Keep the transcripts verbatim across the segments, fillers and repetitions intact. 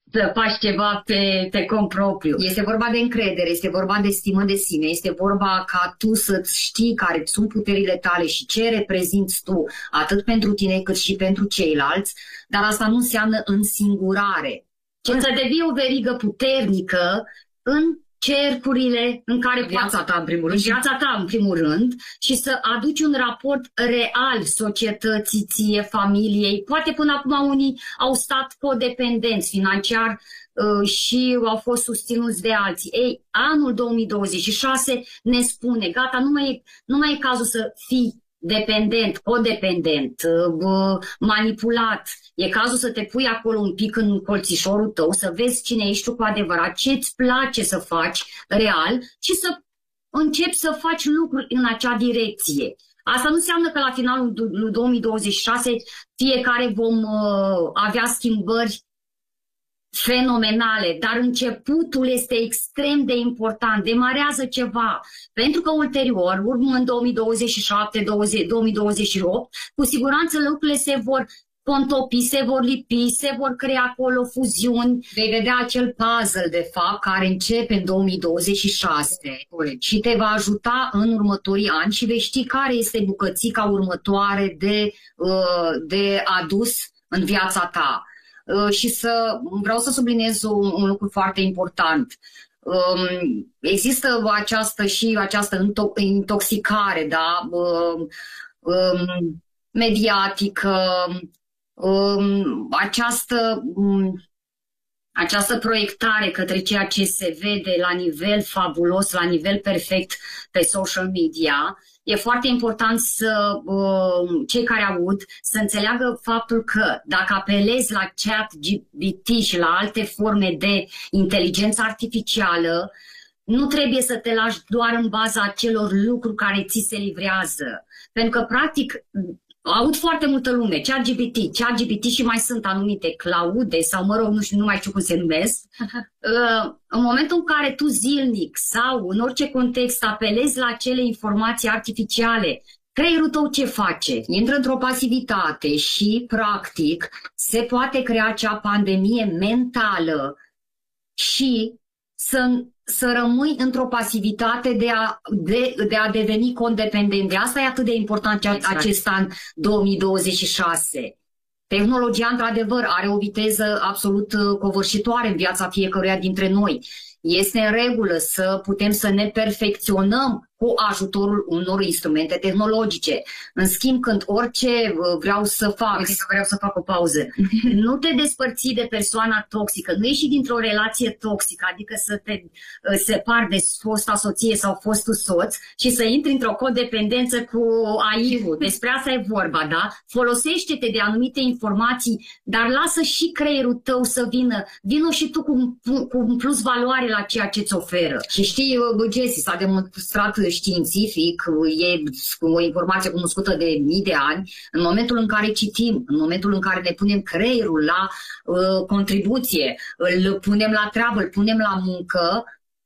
să faci ceva pe, pe cont propriu. Este vorba de încredere, este vorba de stimă de sine, este vorba ca tu să-ți știi care sunt puterile tale și ce reprezinți tu, atât pentru tine cât și pentru ceilalți, dar asta nu înseamnă însingurare. Ci să devii o verigă puternică în cercurile în care viața ta, în primul rând. Viața ta, în primul rând, și să aduci un raport real societății, ție, familiei. Poate până acum unii au stat codependenți financiar uh, și au fost susținuți de alții. Ei, anul două mii douăzeci și șase ne spune, gata, nu mai e, nu mai e cazul să fii dependent, codependent, uh, manipulat. E cazul să te pui acolo un pic în colțișorul tău, să vezi cine ești tu cu adevărat, ce îți place să faci real și să începi să faci lucruri în acea direcție. Asta nu înseamnă că la finalul lui două mii douăzeci și șase fiecare vom uh, avea schimbări fenomenale, dar începutul este extrem de important, demarează ceva, pentru că ulterior, urmă în două mii douăzeci și șapte două mii douăzeci și opt, cu siguranță lucrurile se vor contopi, se vor lipi, se vor crea acolo fuziuni, vei vedea acel puzzle de fapt care începe în două mii douăzeci și șase și te va ajuta în următorii ani și vei ști care este bucățica următoare de, de adus în viața ta. Și să vreau să subliniez un, un lucru foarte important. Um, există această și această intoxicare, da, um, um, mediatică, um, această, um, această proiectare către ceea ce se vede la nivel fabulos, la nivel perfect pe social media. E foarte important să uh, cei care aud să înțeleagă faptul că dacă apelezi la chat G P T și la alte forme de inteligență artificială, nu trebuie să te lași doar în baza acelor lucruri care ți se livrează. Pentru că, practic, aud foarte multă lume, chat G P T, chat G P T și mai sunt anumite claude sau, mă rog, nu știu, nu mai știu cum se numesc. În momentul în care tu zilnic sau în orice context apelezi la acele informații artificiale, creierul tău ce face? Intră într-o pasivitate și, practic, se poate crea acea pandemie mentală și să, să rămâi într-o pasivitate de a, de, de a deveni condependent. De asta e atât de important exact. Acest an două mii douăzeci și șase. Tehnologia, într-adevăr, are o viteză absolut covârșitoare în viața fiecăruia dintre noi. Este în regulă să putem să ne perfecționăm cu ajutorul unor instrumente tehnologice. În schimb, când orice vreau să fac, Uite că vreau să fac o pauză, nu te despărți de persoana toxică, nu ieși dintr-o relație toxică, adică să te separi de fosta soție sau fostul soț și să intri într-o codependență cu A I-ul. Despre asta e vorba, da? Folosește-te de anumite informații, dar lasă și creierul tău să vină. Vină și tu cu, cu un plus valoare la ceea ce îți oferă. Și știi, Jessie, s-a demonstrat științific, e o informație cunoscută de mii de ani, în momentul în care citim, în momentul în care ne punem creierul la uh, contribuție, îl punem la treabă, îl punem la muncă,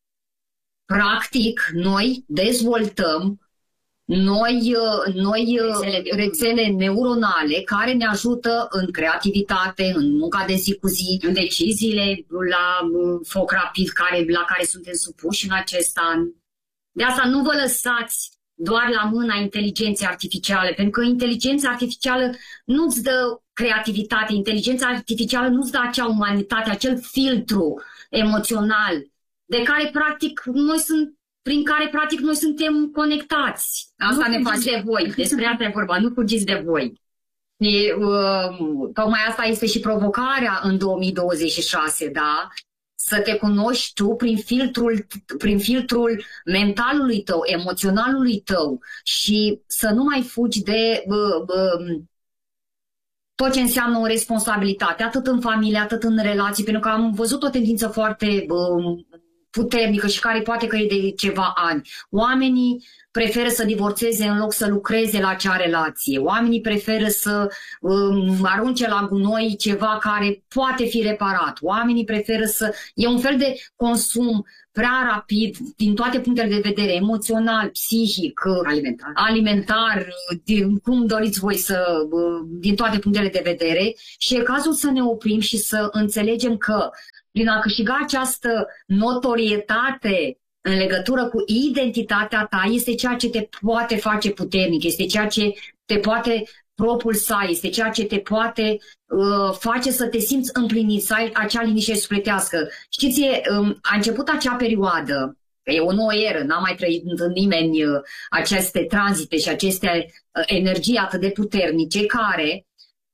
practic noi dezvoltăm noi, noi rețele, rețele neuronale care ne ajută în creativitate, în munca de zi cu zi, în deciziile la foc rapid care, la care suntem supuși în acest an. De asta nu vă lăsați doar la mâna inteligenței artificiale, pentru că inteligența artificială nu-ți dă creativitate, inteligența artificială nu-ți dă acea umanitate, acel filtru emoțional de care practic noi sunt, prin care practic noi suntem conectați. Asta nu ne face de voi, despre asta e vorba, nu fugiți de voi. Și, uh, tocmai asta este și provocarea în două mii douăzeci și șase, da? Să te cunoști tu prin filtrul, prin filtrul mentalului tău, emoționalului tău și să nu mai fugi de bă, bă, tot ce înseamnă o responsabilitate, atât în familie, atât în relații, pentru că am văzut o tendință foarte bă, puternică și care poate că e de ceva ani. Oamenii preferă să divorțeze în loc să lucreze la acea relație. Oamenii preferă să um, arunce la gunoi ceva care poate fi reparat. Oamenii preferă să... E un fel de consum prea rapid din toate punctele de vedere, emoțional, psihic, alimentar, alimentar din, cum doriți voi să... din toate punctele de vedere și e cazul să ne oprim și să înțelegem că prin a câștiga această notorietate în legătură cu identitatea ta este ceea ce te poate face puternic, este ceea ce te poate propulsa, este ceea ce te poate uh, face să te simți împlinit, să ai acea liniște sufletească. Știți, um, a început acea perioadă, că e o nouă eră, n-a mai trăit nimeni uh, aceste tranzite și aceste uh, energii atât de puternice care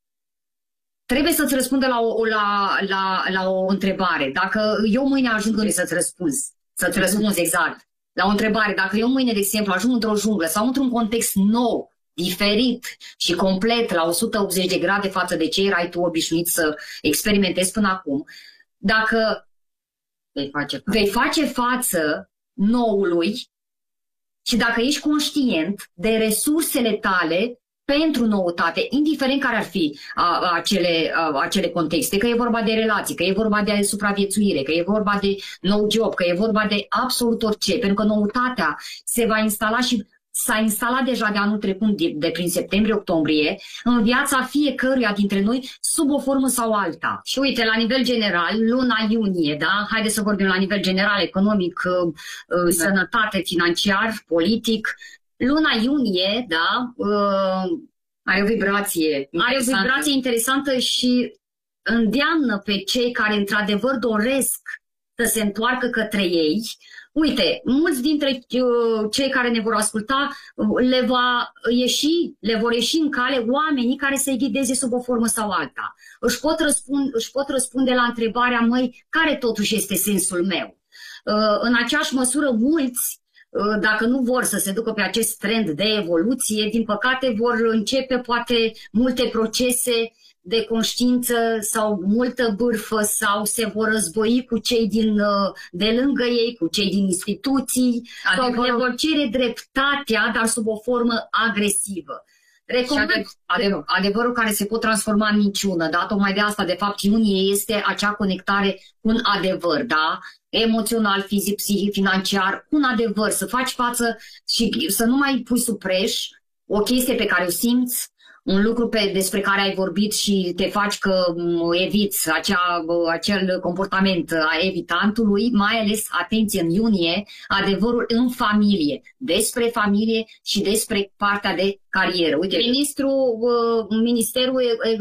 trebuie să-ți răspundă la o, la, la, la o întrebare. Dacă eu mâine ajung în... să-ți răspunzi. Să-ți răspunzi exact. La o întrebare, dacă eu mâine, de exemplu, ajung într-o junglă sau într-un context nou, diferit și complet la o sută optzeci de grade față de ce erai tu obișnuit să experimentezi până acum, dacă vei face față, vei face față noului și dacă ești conștient de resursele tale pentru noutate, indiferent care ar fi a, acele, a, acele contexte, că e vorba de relații, că e vorba de supraviețuire, că e vorba de nou job, că e vorba de absolut orice, pentru că noutatea se va instala și s-a instalat deja de anul trecut, de, de prin septembrie-octombrie, în viața fiecăruia dintre noi, sub o formă sau alta. Și uite, la nivel general, luna iunie, da? Haideți să vorbim la nivel general, economic, da. Sănătate, financiar, politic. Luna iunie, da, uh, are o vibrație are o vibrație interesantă și îndeamnă pe cei care într-adevăr doresc să se întoarcă către ei. Uite, mulți dintre uh, cei care ne vor asculta uh, le, va ieși, le vor ieși în cale oamenii care să-i ghideze sub o formă sau alta. Își pot, răspund, își pot răspunde la întrebarea, măi, care totuși este sensul meu? Uh, în aceeași măsură, mulți, dacă nu vor să se ducă pe acest trend de evoluție, din păcate vor începe poate multe procese de conștiință sau multă bârfă sau se vor război cu cei din, de lângă ei, cu cei din instituții, adevărul, sau le vor cere dreptatea, dar sub o formă agresivă. Recomand, adevăr, adevărul care se pot transforma în minciună, da? Tocmai de asta, de fapt, iunie este acea conectare cu un adevăr, da? Emoțional, fizic, psihic, financiar, cu un adevăr, să faci față și să nu mai pui sub preș o chestie pe care o simți, un lucru pe, despre care ai vorbit și te faci că eviți acea, acel comportament a evitantului, mai ales, atenție, în iunie, adevărul în familie, despre familie și despre partea de carieră. Uite, ministrul, Ministerul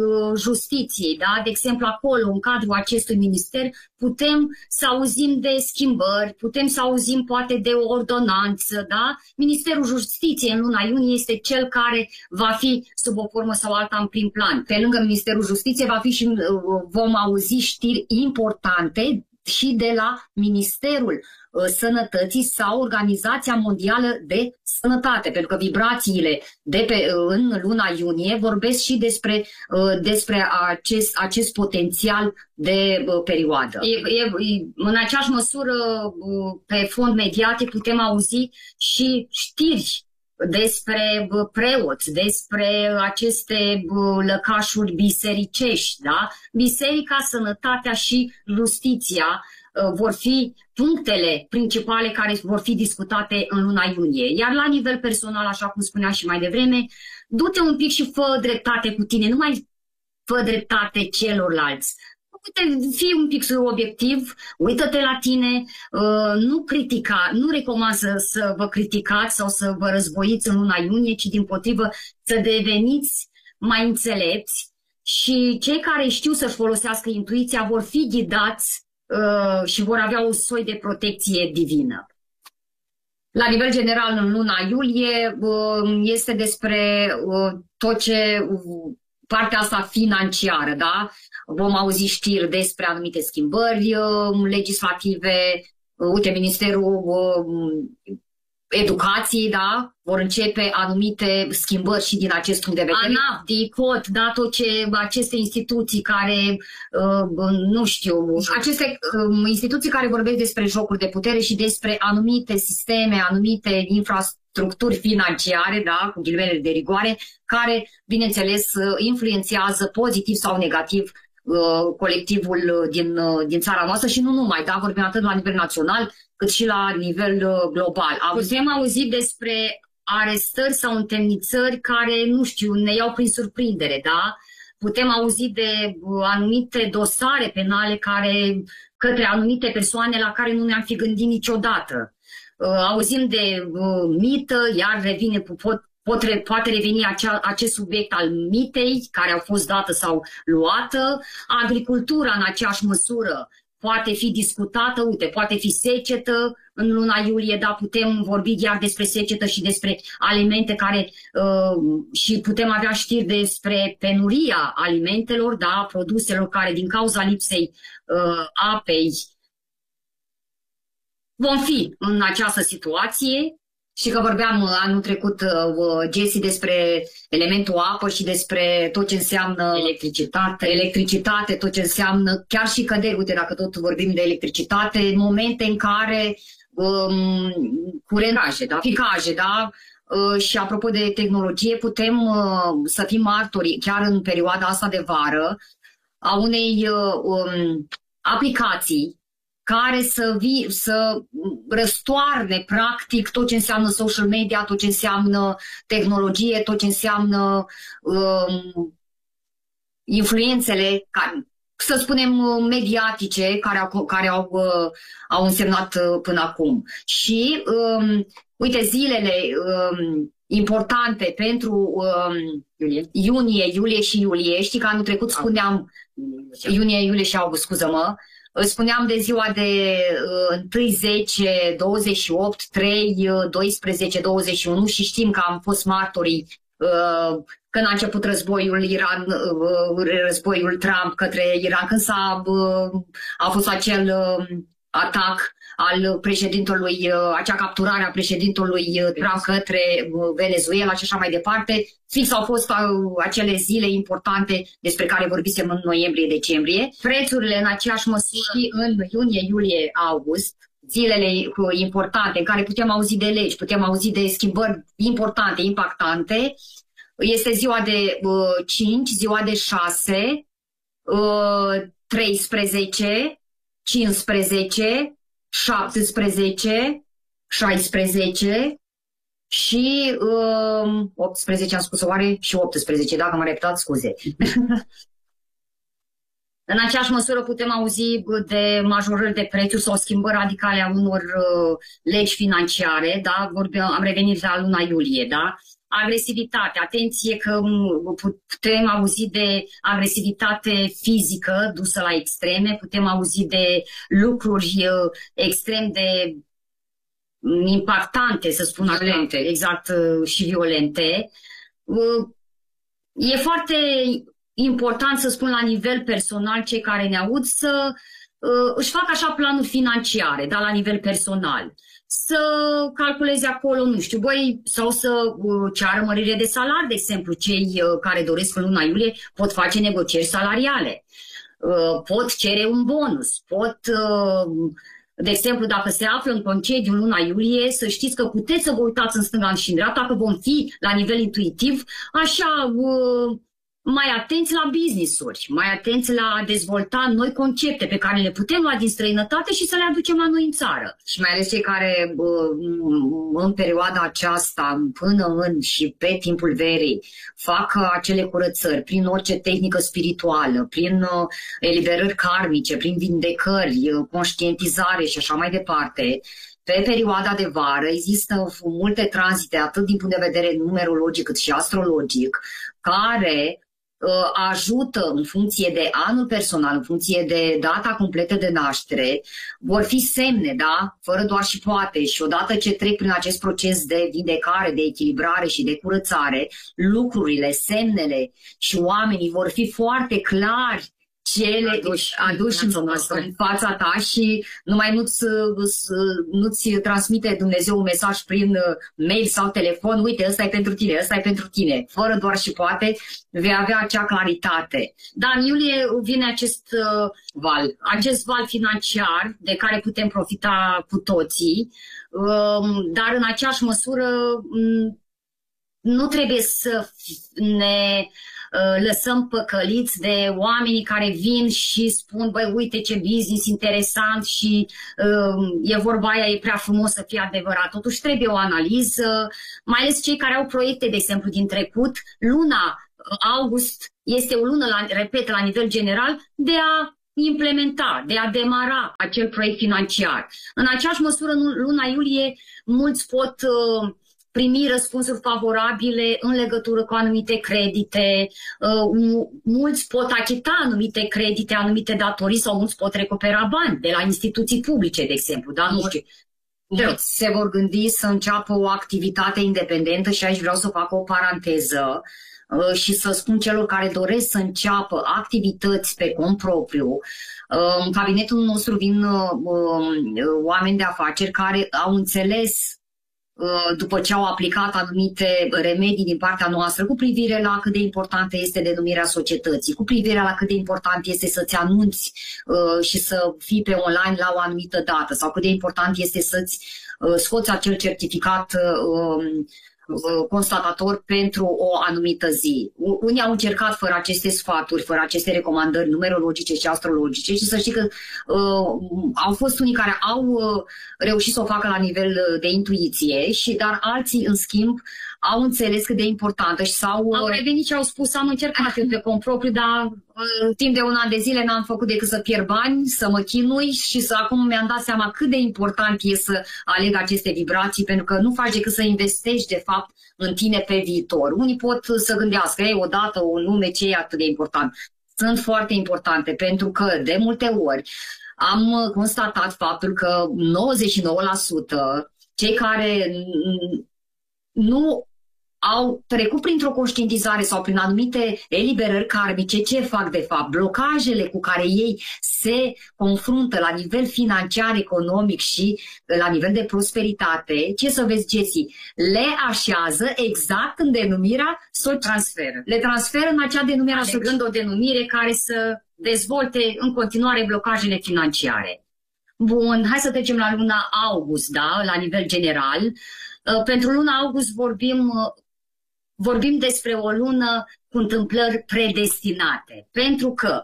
Justiției, da? De exemplu, acolo, în cadrul acestui minister, putem să auzim de schimbări, putem să auzim poate de o ordonanță, da? Ministerul Justiției în luna iunie este cel care va fi sub o formă sau alta în prim plan. Pe lângă Ministerul Justiției va fi și vom auzi știri importante și de la Ministerul Sănătății sau Organizația Mondială de Sănătate, pentru că vibrațiile de pe, în luna iunie vorbesc și despre, despre acest, acest potențial de perioadă. E, e, în aceeași măsură, pe fond mediatic, putem auzi și știri despre preoți, despre aceste lăcașuri bisericești, da? Biserica, sănătatea și justiția vor fi punctele principale care vor fi discutate în luna iunie. Iar la nivel personal, așa cum spuneam și mai devreme, du-te un pic și fă dreptate cu tine, nu mai fă dreptate celorlalți. Uite, fii un pic obiectiv, uită-te la tine, nu critica, nu recomand să, să vă criticați sau să vă războiți în luna iunie, ci dimpotrivă să deveniți mai înțelepți și cei care știu să-și folosească intuiția vor fi ghidați și vor avea un soi de protecție divină. La nivel general, în luna iulie, este despre tot ce partea asta financiară, da? Vom auzi știri despre anumite schimbări legislative. Uite, Ministerul Educației, da? Vor începe anumite schimbări și din acest punct de vedere. ANAF, DICOT, da? Tot ce aceste instituții care, nu știu, aceste instituții care vorbesc despre jocuri de putere și despre anumite sisteme, anumite infrastructuri structuri financiare, da, cu ghilimele de rigoare, care, bineînțeles, influențează pozitiv sau negativ colectivul din, din țara noastră și nu numai, da, vorbim atât la nivel național cât și la nivel global. Putem auzi despre arestări sau întemnițări care, nu știu, ne iau prin surprindere, da? Putem auzi de anumite dosare penale care, către anumite persoane la care nu ne-am fi gândit niciodată. Auzim de mită, iar revine, pot, pot, poate reveni acea, acest subiect al mitei care au fost dată sau luată. Agricultura în aceeași măsură poate fi discutată, uite, poate fi secetă în luna iulie, dar putem vorbi iar despre secetă și despre alimente care uh, și putem avea știri despre penuria alimentelor, da, produselor care din cauza lipsei uh, apei vom fi în această situație. Și că vorbeam anul trecut, uh, Jesse, despre elementul apă și despre tot ce înseamnă electricitate, electricitate, tot ce înseamnă chiar și căderi. Uite, dacă tot vorbim de electricitate, momente în care um, curengaje, da, ficaje, da, uh, și apropo de tehnologie, putem uh, să fim martori chiar în perioada asta de vară a unei uh, um, aplicații care să, vi, să răstoarne practic tot ce înseamnă social media, tot ce înseamnă tehnologie, tot ce înseamnă um, influențele, ca, să spunem, mediatice care au, care au, uh, au însemnat uh, până acum. Și, um, uite, zilele um, importante pentru um, iulie. iunie, iulie și iulie, știi că anul trecut spuneam, iunie, iulie și august, scuză-mă, spuneam de ziua de uh, unu, zece, douăzeci și opt, trei, doisprezece, douăzeci și unu și știm că am fost martorii uh, când a început războiul Iran, uh, războiul Trump către Iran, când s-a, uh, a fost acel uh, atac al președintelui, uh, acea capturare a președintelui Trump către uh, Venezuela și așa mai departe. Fix au fost uh, acele zile importante despre care vorbisem în noiembrie-decembrie. Prețurile în aceeași măsură și în iunie, iulie, august, zilele uh, importante în care putem auzi de legi, putem auzi de schimbări importante, impactante. Este ziua de uh, cinci, ziua de șase, uh, treisprezece, cincisprezece, șaptesprezece, șaisprezece și um, optsprezece, am spus oare, și optsprezece, dacă m-am repetat, scuze. În aceeași măsură putem auzi de majorări de prețuri sau schimbări radicale a unor uh, legi financiare, da? Vorbeam, am revenit la luna iulie, da? Agresivitate, atenție că putem auzi de agresivitate fizică dusă la extreme, putem auzi de lucruri extrem de impactante, să spun așa, exact, și violente. E foarte important să spun la nivel personal, cei care ne aud, să își facă așa planuri financiare, dar la nivel personal. Să calculeze acolo, nu știu, băi, sau să uh, ceară mărire de salari, de exemplu, cei uh, care doresc în luna iulie pot face negocieri salariale, uh, pot cere un bonus, pot, uh, de exemplu, dacă se află în concediu în luna iulie, să știți că puteți să vă uitați în stânga și în dreapta, că vom fi la nivel intuitiv, așa, uh, mai atenți la business-uri, mai atenți la a dezvolta noi concepte pe care le putem lua din străinătate și să le aducem la noi în țară. Și mai ales cei care în perioada aceasta, până în și pe timpul verii, fac acele curățări prin orice tehnică spirituală, prin eliberări karmice, prin vindecări, conștientizare și așa mai departe. Pe perioada de vară există multe tranzite, atât din punct de vedere numerologic cât și astrologic, care ajută în funcție de anul personal, în funcție de data completă de naștere, vor fi semne, da? Fără doar și poate. Și odată ce trec prin acest proces de vindecare, de echilibrare și de curățare, lucrurile, semnele și oamenii vor fi foarte clari cele aduși, aduși în, în fața ta și numai nu-ți, nu-ți transmite Dumnezeu un mesaj prin mail sau telefon, uite, ăsta e pentru tine, ăsta e pentru tine, fără doar și poate, vei avea acea claritate. Da, în iulie vine acest uh, val, acest val financiar de care putem profita cu toții, uh, dar în aceeași măsură um, nu trebuie să ne lăsăm păcăliți de oamenii care vin și spun, băi, uite ce business interesant și uh, e vorba aia, e prea frumos să fie adevărat. Totuși trebuie o analiză, mai ales cei care au proiecte, de exemplu, din trecut. Luna august este o lună, la, repet, la nivel general, de a implementa, de a demara acel proiect financiar. În aceeași măsură, în luna iulie, mulți pot uh, primi răspunsuri favorabile în legătură cu anumite credite, uh, mulți pot achita anumite credite, anumite datorii sau mulți pot recupera bani de la instituții publice, de exemplu. Da? Nu știu. Mulți se vor gândi să înceapă o activitate independentă și aici vreau să fac o paranteză uh, și să spun celor care doresc să înceapă activități pe cont propriu. Uh, în cabinetul nostru vin uh, oameni de afaceri care au înțeles după ce au aplicat anumite remedii din partea noastră cu privire la cât de importantă este denumirea societății, cu privire la cât de important este să-ți anunți uh, și să fii pe online la o anumită dată sau cât de important este să-ți uh, scoți acel certificat uh, constatator pentru o anumită zi. Unii au încercat fără aceste sfaturi, fără aceste recomandări numerologice și astrologice și să știi că uh, au fost unii care au uh, reușit să o facă la nivel de intuiție, și dar alții, în schimb, au înțeles cât de importantă și s-au... Au revenit și au spus, am încercat pe cont propriu, dar uh, timp de un an de zile n-am făcut decât să pierd bani, să mă chinui și să acum mi-am dat seama cât de important e să aleg aceste vibrații, pentru că nu faci decât să investești, de fapt, în tine pe viitor. Unii pot să gândească, ei, odată, un nume, ce e atât de important? Sunt foarte importante, pentru că, de multe ori, am constatat faptul că nouăzeci și nouă la sută cei care nu au trecut printr-o conștientizare sau prin anumite eliberări karmice, ce fac de fapt? Blocajele cu care ei se confruntă la nivel financiar, economic și la nivel de prosperitate, ce să vezi, Jessie, le așează exact în denumirea să transferă. Le transferă în acea denumire, alegând o denumire care să dezvolte în continuare blocajele financiare. Bun, hai să trecem la luna august, da, la nivel general. Pentru luna august vorbim, vorbim despre o lună cu întâmplări predestinate, pentru că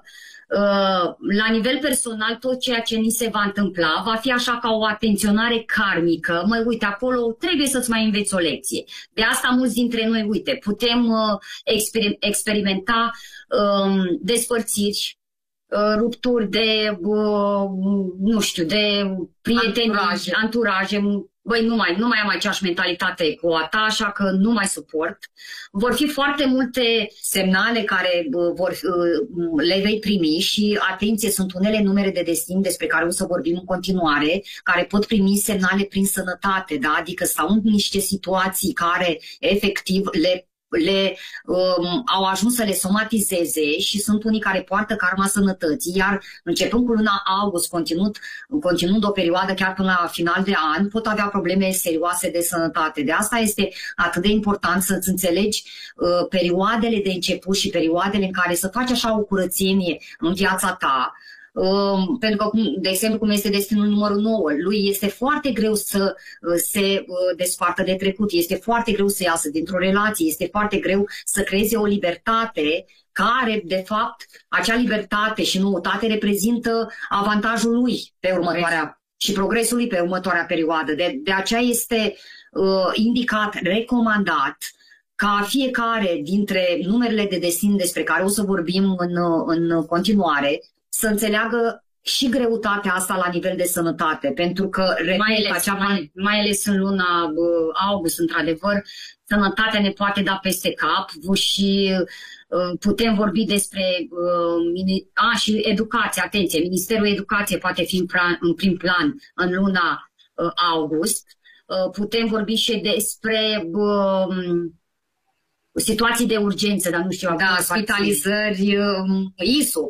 la nivel personal tot ceea ce ni se va întâmpla va fi așa ca o atenționare karmică. Măi, uite, acolo trebuie să-ți mai înveți o lecție. De asta mulți dintre noi, uite, putem exper experimenta um, despărțiri, rupturi de, nu știu, de prieteni, anturaje, anturaje. Băi, nu mai, nu mai am aceeași mentalitate cu a ta, așa că nu mai suport. Vor fi foarte multe semnale care vor, le vei primi și, atenție, sunt unele numere de destin despre care o să vorbim în continuare, care pot primi semnale prin sănătate, da? Adică stau în niște situații care efectiv le le um, au ajuns să le somatizeze și sunt unii care poartă karma sănătății, iar începând cu luna august, continuând, continuând o perioadă chiar până la final de an, pot avea probleme serioase de sănătate. De asta este atât de important să-ți înțelegi uh, perioadele de început și perioadele în care să faci așa o curățenie în viața ta. Um, pentru că, de exemplu, cum este destinul numărul nouă, lui este foarte greu să uh, se uh, despartă de trecut, este foarte greu să iasă dintr-o relație, este foarte greu să creeze o libertate care, de fapt, acea libertate și noutate reprezintă avantajul lui pe următoarea și progresul lui pe următoarea perioadă. De, de aceea este uh, indicat, recomandat ca fiecare dintre numerele de destin despre care o să vorbim în, în continuare să înțeleagă și greutatea asta la nivel de sănătate, pentru că mai ales, acea... mai, mai ales în luna uh, august, într-adevăr, sănătatea ne poate da peste cap și uh, putem vorbi despre uh, a, și educație, atenție, Ministerul Educației poate fi în, plan, în prim plan în luna uh, august, uh, putem vorbi și despre uh, situații de urgență, dar nu știu. Da, spitalizări, I S O.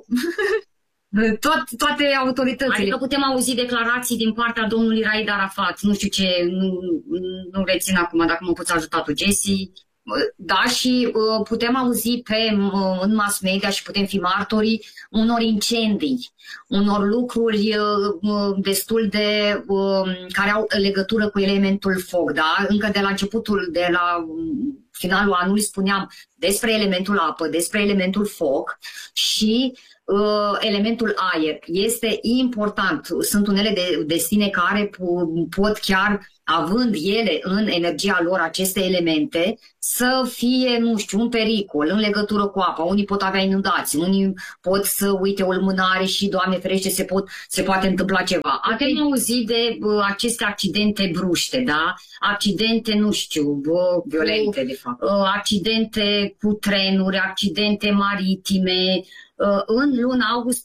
Tot, toate autoritățile. Adică putem auzi declarații din partea domnului Raed Arafat. Nu știu ce, nu, nu rețin acum, dacă mă poți ajuta tu, Jessie. Da, și uh, putem auzi pe, uh, în mass media și putem fi martorii unor incendii, unor lucruri uh, destul de uh, care au legătură cu elementul foc, da? Încă de la începutul, de la finalul anului spuneam despre elementul apă, despre elementul foc și uh, elementul aer. Este important. Sunt unele de, destine care pot chiar, având ele în energia lor aceste elemente, să fie, nu știu, un pericol în legătură cu apa. Unii pot avea inundații, unii pot să uite o lumânare și, Doamne ferește, se, pot, se poate întâmpla ceva. Atem auzit de uh, aceste accidente bruște, da? Accidente, nu știu, uh, violente, cu, de fapt. Uh, accidente cu trenuri, accidente maritime. Uh, în luna august,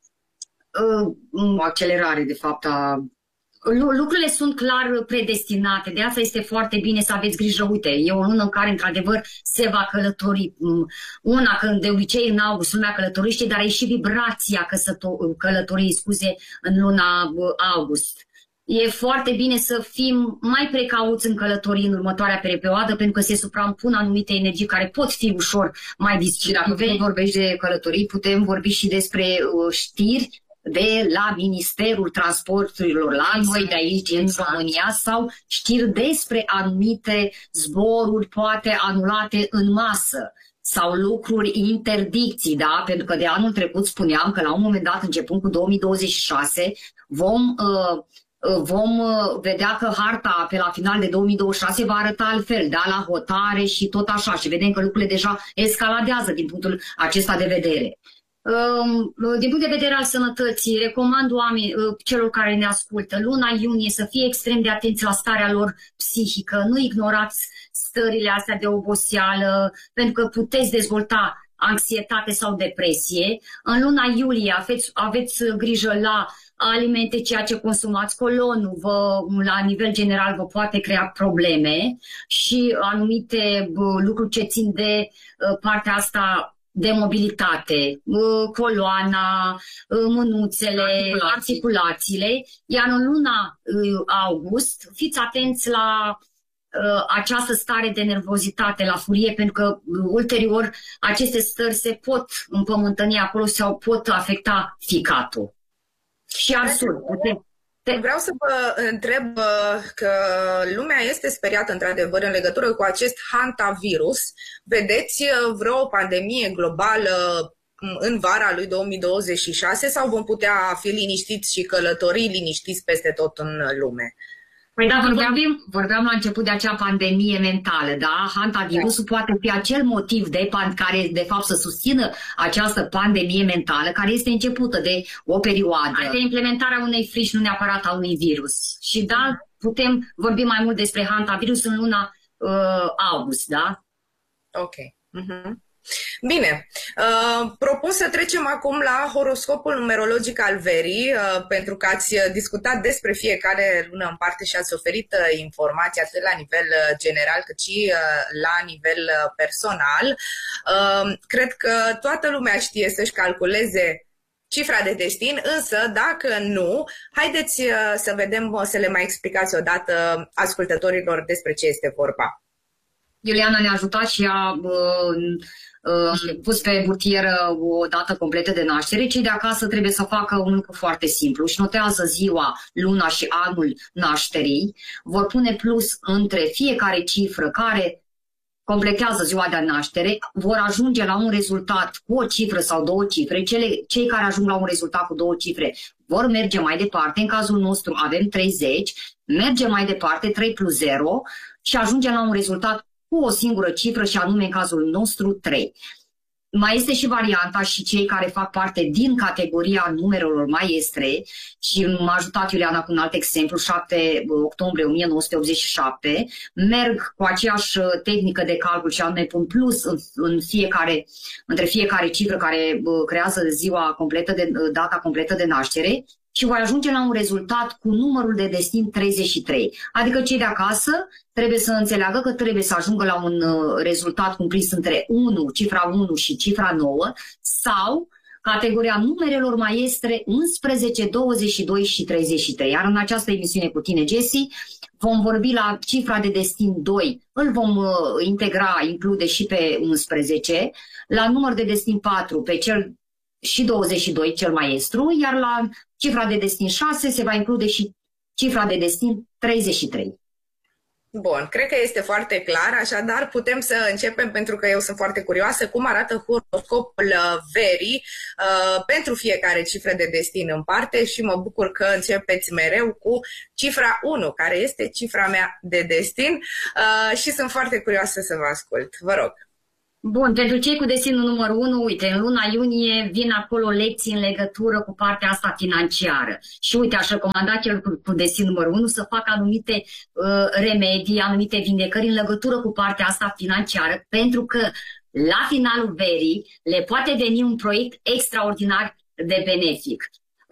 uh, o accelerare, de fapt, a... Lucrurile sunt clar predestinate, de asta este foarte bine să aveți grijă. Uite, e o lună în care, într-adevăr, se va călători. Una, când de obicei în august lumea călătorește, dar e și vibrația călătoriei, scuze, în luna august. E foarte bine să fim mai precauți în călătorii în următoarea perioadă, pentru că se suprampun anumite energii care pot fi ușor mai distractive. Și dacă vorbești de călătorii, putem vorbi și despre uh, știri de la Ministerul Transporturilor la noi de aici din România sau știri despre anumite zboruri poate anulate în masă sau lucruri, interdicții, da? Pentru că de anul trecut spuneam că la un moment dat, începând cu două mii douăzeci și șase, vom, uh, vom vedea că harta pe la final de două mii douăzeci și șase va arăta altfel, da? La hotare și tot așa, și vedem că lucrurile deja escaladează din punctul acesta de vedere. Din punct de vedere al sănătății, recomand oameni, celor care ne ascultă, luna iunie să fie extrem de atenți la starea lor psihică, nu ignorați stările astea de oboseală, pentru că puteți dezvolta anxietate sau depresie. În luna iulie aveți, aveți grijă la alimente, ceea ce consumați, colonul vă, la nivel general vă poate crea probleme și anumite lucruri ce țin de partea asta de mobilitate, coloana, mânuțele, articulații. articulațiile, iar în luna august fiți atenți la această stare de nervozitate, la furie, pentru că ulterior aceste stări se pot împământăni acolo sau pot afecta ficatul. Și arsul. Vreau să vă întreb că lumea este speriată într-adevăr în legătură cu acest hantavirus. Vedeți vreo pandemie globală în vara lui două mii douăzeci și șase sau vom putea fi liniștiți și călători liniștiți peste tot în lume? Păi da, vorbeam, vorbeam la început de acea pandemie mentală, da? Hantavirusul da. Poate fi acel motiv de care, de fapt, să susțină această pandemie mentală, care este începută de o perioadă. De implementarea unei frici, nu neapărat a unui virus. Și da, putem vorbi mai mult despre hantavirus în luna uh, august, da? Ok. Uh-huh. Bine, uh, propun să trecem acum la horoscopul numerologic al verii, uh, pentru că ați discutat despre fiecare lună în parte și ați oferit uh, informații atât la nivel uh, general cât și uh, la nivel uh, personal. Uh, cred că toată lumea știe să-și calculeze cifra de destin, însă dacă nu, haideți uh, să vedem, uh, să le mai explicați odată ascultătorilor despre ce este vorba. Iuliana ne-a ajutat și a uh, uh, pus pe burtieră o dată completă de naștere. Cei de acasă trebuie să facă un lucru foarte simplu. Își notează ziua, luna și anul nașterii. Vor pune plus între fiecare cifră care completează ziua de naștere. Vor ajunge la un rezultat cu o cifră sau două cifre. Cele, cei care ajung la un rezultat cu două cifre vor merge mai departe. În cazul nostru avem treizeci. Merge mai departe, trei plus zero și ajungem la un rezultat cu o singură cifră și anume în cazul nostru trei. Mai este și varianta și cei care fac parte din categoria numerelor maestre și m-a ajutat Iuliana cu un alt exemplu, șapte octombrie o mie nouă sute optzeci și șapte, merg cu aceeași tehnică de calcul și anume pun plus în, în fiecare, între fiecare cifră care creează ziua completă de, data completă de naștere și voi ajunge la un rezultat cu numărul de destin treizeci și trei. Adică cei de acasă trebuie să înțeleagă că trebuie să ajungă la un rezultat cumpris între unu, cifra unu și cifra nouă, sau categoria numerelor maestre unsprezece, douăzeci și doi și treizeci și trei. Iar în această emisiune cu tine, Jessie, vom vorbi la cifra de destin doi, îl vom uh, integra, include și pe unsprezece, la număr de destin patru, pe cel și douăzeci și doi, cel maestru, iar la cifra de destin șase se va include și cifra de destin treizeci și trei. Bun, cred că este foarte clar, așadar putem să începem, pentru că eu sunt foarte curioasă, cum arată horoscopul Veri uh, pentru fiecare cifră de destin în parte și mă bucur că începeți mereu cu cifra unu, care este cifra mea de destin uh, și sunt foarte curioasă să vă ascult. Vă rog. Bun, pentru cei cu destinul numărul unu, uite, în luna iunie vin acolo lecții în legătură cu partea asta financiară. Și uite, aș recomanda cel cu, cu destin numărul unu să facă anumite uh, remedii, anumite vindecări în legătură cu partea asta financiară, pentru că la finalul verii le poate veni un proiect extraordinar de benefic.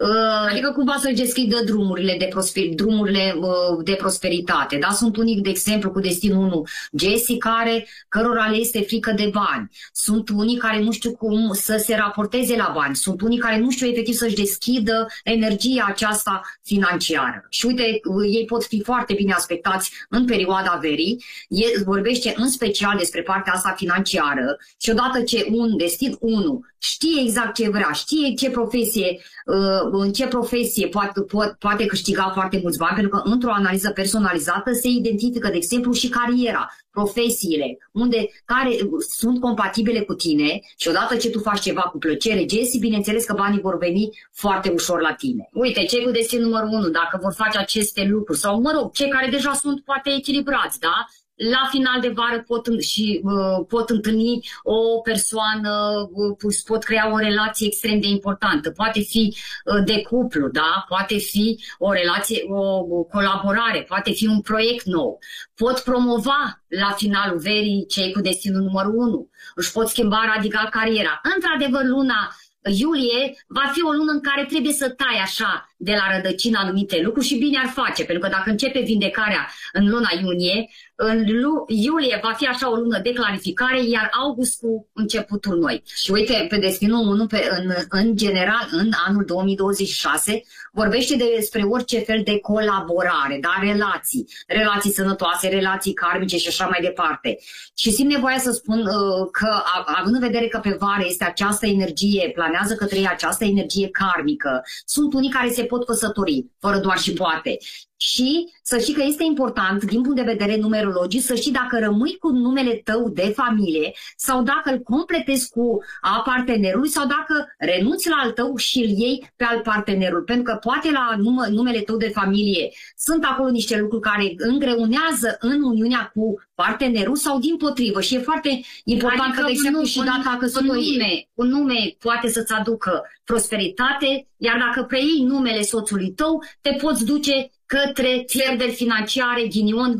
Adică cumva să-și deschidă drumurile de, prosper, drumurile de prosperitate. Da? Sunt unii, de exemplu, cu destinul unu, Jessie, care, cărora le este frică de bani. Sunt unii care nu știu cum să se raporteze la bani. Sunt unii care nu știu efectiv să-și deschidă energia aceasta financiară. Și uite, ei pot fi foarte bine aspectați în perioada verii. El vorbește în special despre partea asta financiară și odată ce un destin unu știe exact ce vrea, știe ce profesie, în ce profesie poate, poate câștiga foarte mulți bani, pentru că într-o analiză personalizată se identifică, de exemplu, și cariera, profesiile, unde, care sunt compatibile cu tine și odată ce tu faci ceva cu plăcere, Jessie, bineînțeles că banii vor veni foarte ușor la tine. Uite, cei cu destin numărul unu, dacă vor face aceste lucruri, sau, mă rog, cei care deja sunt poate echilibrați, da? La final de vară pot, și, uh, pot întâlni o persoană, uh, pot crea o relație extrem de importantă. Poate fi uh, de cuplu, da? Poate fi o relație, o, o colaborare, poate fi un proiect nou. Pot promova la finalul verii cei cu destinul numărul unu. Își pot schimba radical cariera. Într-adevăr, luna iulie va fi o lună în care trebuie să tai așa de la rădăcină anumite lucruri și bine ar face, pentru că dacă începe vindecarea în luna iunie, în iulie va fi așa o lună de clarificare, iar august cu începutul noi. Și uite, pe destinul unu, pe, în, în general, în anul două mii douăzeci și șase, vorbește despre orice fel de colaborare, da? Relații, relații sănătoase, relații karmice și așa mai departe. Și simt nevoia să spun uh, că, având în vedere că pe vară este această energie, planează către ei această energie karmică, sunt unii care se pot căsători, fără doar și poate. Și să știi că este important, din punct de vedere numerologic, să știi dacă rămâi cu numele tău de familie sau dacă îl completezi cu a partenerului sau dacă renunți la al tău și îl iei pe al partenerului. Pentru că poate la numele tău de familie sunt acolo niște lucruri care îngreunează în uniunea cu partenerul sau dimpotrivă. Și e foarte important, adică, că, de exemplu, și data căsătoriei. Un nume poate să-ți aducă prosperitate, iar dacă preiei numele soțului tău, te poți duce către pierderi financiare, ghinion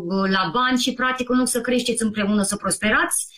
la bani și, practic, în loc să creșteți împreună, să prosperați,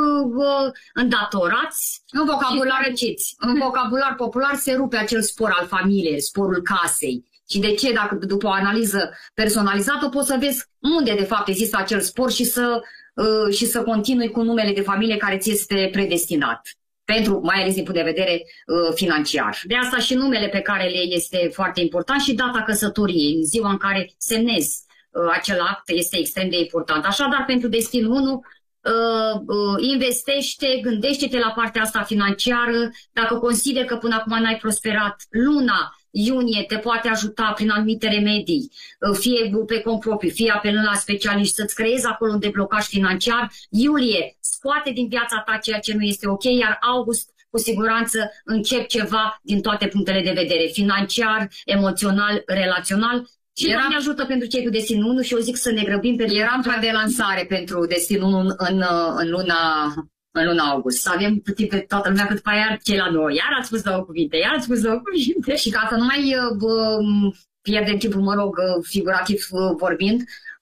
îndatorați în vocabular, în vocabular popular se rupe acel spor al familiei, sporul casei. Și de ce? Dacă după o analiză personalizată poți să vezi unde de fapt există acel spor și să, și să continui cu numele de familie care ți este predestinat. Pentru, mai ales din punct de vedere uh, financiar. De asta și numele pe care le este foarte important și data căsătoriei, ziua în care semnezi uh, acel act, este extrem de important. Așadar, pentru destin unu, uh, uh, investește, gândește-te la partea asta financiară. Dacă consideri că până acum n-ai prosperat, luna iunie te poate ajuta prin anumite remedii, fie pe cont propriu, fie apelând la specialiști, să-ți creezi acolo un deblocaj financiar. Iulie scoate din viața ta ceea ce nu este ok, iar august cu siguranță încep ceva din toate punctele de vedere, financiar, emoțional, relațional. Și eram... ne ajută pentru cei cu destinul unu și eu zic să ne grăbim, pentru că eram plan de lansare pentru destinul unu în, în, în luna... în luna august. Să avem timp pe toată lumea cât pe aia ce la noi. Iar ați spus două cuvinte, iar ați spus două cuvinte. Și ca să nu mai uh, pierdem timpul, mă rog, figurativ vorbind,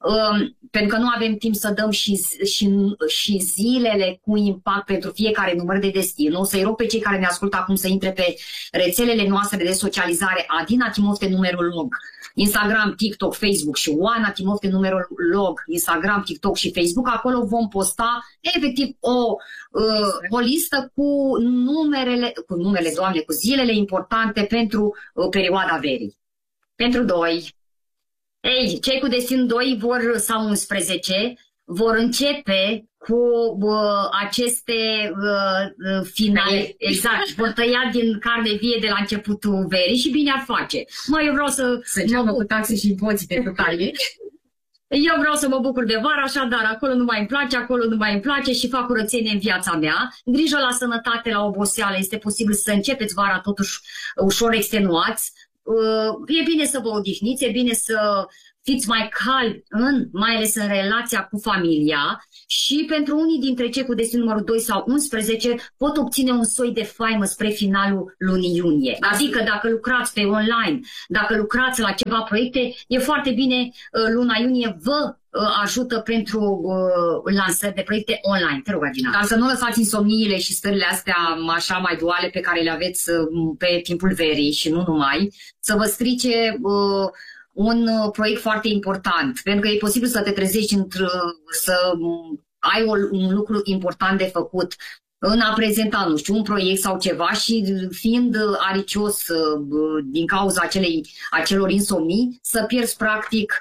Um, pentru că nu avem timp să dăm și, și, și zilele cu impact pentru fiecare număr de destin. O să-i rog pe cei care ne ascultă acum să intre pe rețelele noastre de socializare Adina Timofte numerolog, Instagram, TikTok, Facebook și Oana Timofte numerolog, Instagram, TikTok și Facebook. Acolo vom posta efectiv o, uh, o listă cu numerele, cu numerele, Doamne, cu zilele importante pentru uh, perioada verii. Pentru doi. Ei, cei cu destin doi vor, sau unsprezece, vor începe cu uh, aceste uh, finale, exact, vor tăia din carne vie de la începutul verii și bine ar face. Mă, eu vreau să... Să înceapă cu taxe și impozite pe talie. Eu vreau să mă bucur de vară, așadar, acolo nu mai îmi place, acolo nu mai îmi place și fac curățenie în viața mea. Grijă la sănătate, la oboseală, este posibil să începeți vara totuși ușor extenuați. E bine să vă odihniți, e bine să fiți mai calmi, în, mai ales în relația cu familia și pentru unii dintre cei cu destin numărul doi sau unsprezece pot obține un soi de faimă spre finalul lunii iunie. Adică dacă lucrați pe online, dacă lucrați la ceva proiecte, e foarte bine, luna iunie vă ajută pentru uh, lansări de proiecte online. Te rog, Adina. Dar să nu lăsați insomniile și stările astea așa mai duale pe care le aveți uh, pe timpul verii și nu numai, să vă strice uh, un uh, proiect foarte important. Pentru că e posibil să te trezești într- să uh, ai o, un lucru important de făcut în a prezenta, nu știu, un proiect sau ceva și fiind aricios din cauza acelei, acelor insomnii, să pierzi practic,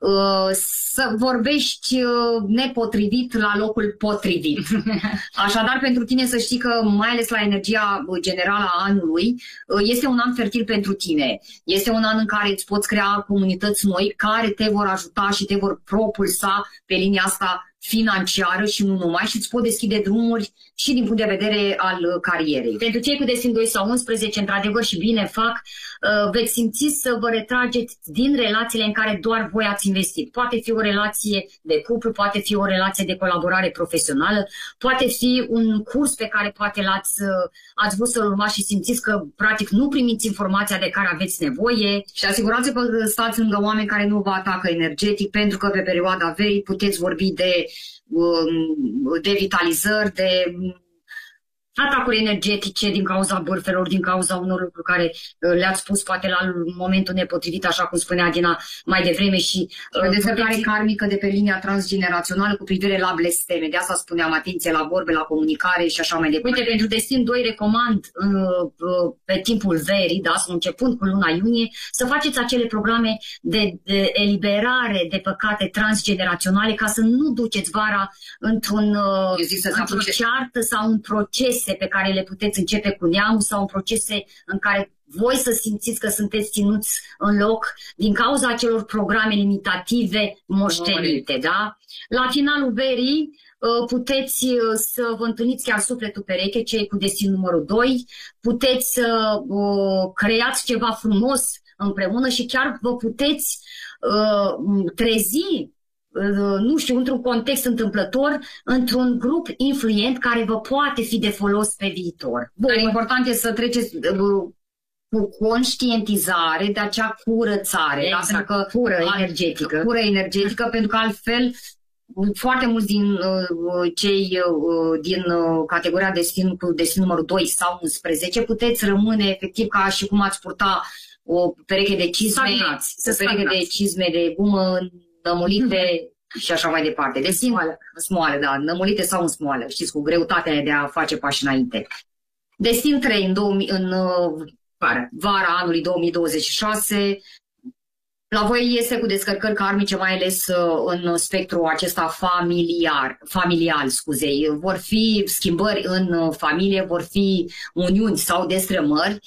să vorbești nepotrivit la locul potrivit. Așadar, pentru tine să știi că, mai ales la energia generală a anului, este un an fertil pentru tine. Este un an în care îți poți crea comunități noi care te vor ajuta și te vor propulsa pe linia asta financiară și nu numai, și îți pot deschide drumuri și din punct de vedere al carierei. Pentru cei cu destin doi sau unsprezece, într-adevăr și bine fac, veți simți să vă retrageți din relațiile în care doar voi ați investit. Poate fi o relație de cuplu, poate fi o relație de colaborare profesională, poate fi un curs pe care poate l-ați ați vrut să-l urmați și simțiți că practic nu primiți informația de care aveți nevoie. Și asigurați-vă că stați lângă oameni care nu vă atacă energetic, pentru că pe perioada verii puteți vorbi de de vitalizări, de atacuri energetice din cauza bârfelor, din cauza unor lucruri care le-ați spus poate la momentul nepotrivit, așa cum spunea Adina mai devreme, și o descărcare karmică de pe linia transgenerațională cu privire la blesteme. De asta spuneam, atenție la vorbe, la comunicare și așa mai departe. Uite, pentru destin doi recomand pe timpul verii, da, începând cu luna iunie, să faceți acele programe de, de eliberare de păcate transgeneraționale ca să nu duceți vara într-un într-o ceartă sau un proces pe care le puteți începe cu neamul sau în procese în care voi să simțiți că sunteți ținuți în loc din cauza acelor programe limitative moștenite. Da? La finalul verii puteți să vă întâlniți chiar sufletul pereche, cei cu destin numărul doi, puteți să creați ceva frumos împreună și chiar vă puteți trezi, nu știu, într-un context întâmplător, într-un grup influent care vă poate fi de folos pe viitor. Bun, important este să treceți cu conștientizare de acea curățare, exact, da? Pentru că cură energetică. Cură energetică, pentru că altfel foarte mulți din uh, cei uh, din uh, categoria destin cu destin numărul doi sau unsprezece puteți rămâne efectiv ca și cum ați purta o pereche de cizme, stagnați, o pereche de cizme de gumă nămulite și așa mai departe. De smoală, smoală, da, nămulite sau în smoală, știți, cu greutatea de a face pași înainte. Destin trei în, două mii, în vara, vara anului două mii douăzeci și șase, la voi este cu descărcări karmice, mai ales în spectrul acesta familiar, familial, scuzei. Vor fi schimbări în familie, vor fi uniuni sau destrămări.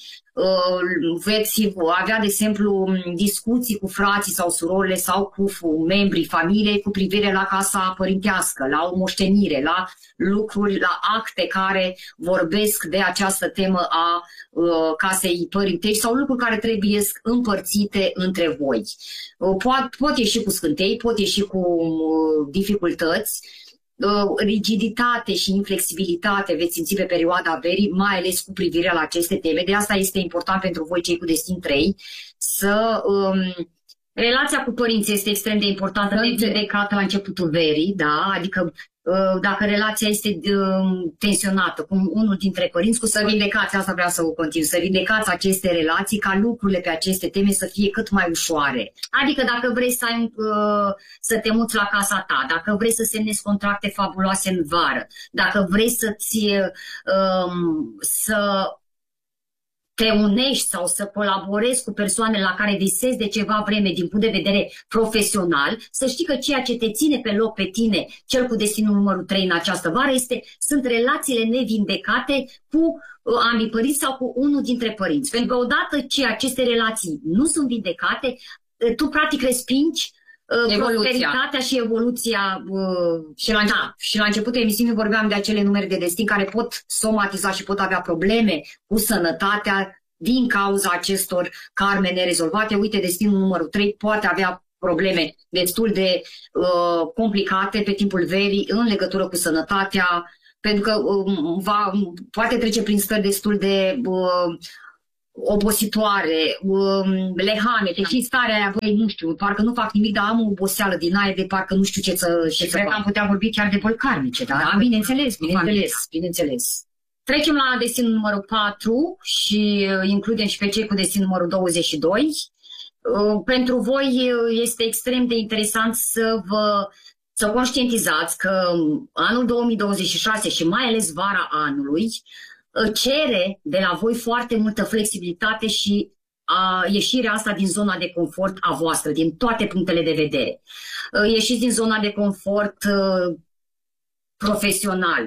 Veți avea, de exemplu, discuții cu frații sau surorile sau cu membrii familiei cu privire la casa părintească, la o moștenire, la lucruri, la acte care vorbesc de această temă a uh, casei părintești sau lucruri care trebuie împărțite între voi. Uh, pot, pot ieși cu scântei, pot ieși cu uh, dificultăți, rigiditate și inflexibilitate veți simți pe perioada verii, mai ales cu privire la aceste teme. De asta este important pentru voi, cei cu destin trei, să um, Relația cu părinții este extrem de importantă, nevindecată la începutul verii, da? Adică dacă relația este tensionată cu unul dintre părinți, cu să vindecați, asta vreau să o continui, să vindecați aceste relații ca lucrurile pe aceste teme să fie cât mai ușoare. Adică dacă vrei să, ai, să te muți la casa ta, dacă vrei să semnezi contracte fabuloase în vară, dacă vrei să-ți să te unești sau să colaborezi cu persoane la care visezi de ceva vreme din punct de vedere profesional, să știi că ceea ce te ține pe loc pe tine, cel cu destinul numărul trei în această vară, este, sunt relațiile nevindecate cu ambii părinți sau cu unul dintre părinți. Pentru că odată ce aceste relații nu sunt vindecate, tu practic respingi prosperitatea și evoluția. Și la, da. și la începutul emisiunii vorbeam de acele numere de destin care pot somatiza și pot avea probleme cu sănătatea din cauza acestor karme nerezolvate. Uite, destinul numărul trei poate avea probleme destul de uh, complicate pe timpul verii în legătură cu sănătatea, pentru că uh, va, poate trece prin stări destul de uh, obositoare, um, lehane, deci și starea aia, băi, nu știu, parcă nu fac nimic, dar am o oboseală din aia de parcă nu știu ce să... Și cred că am putea vorbi chiar de boli karmice, da? Da, bineînțeles, bineînțeles, bineînțeles. Trecem la destinul numărul patru și includem și pe cei cu destin numărul douăzeci și doi. Pentru voi este extrem de interesant să vă să conștientizați că anul două mii douăzeci și șase și mai ales vara anului cere de la voi foarte multă flexibilitate și a ieșirea asta din zona de confort a voastră, din toate punctele de vedere. Ieșiți din zona de confort profesional,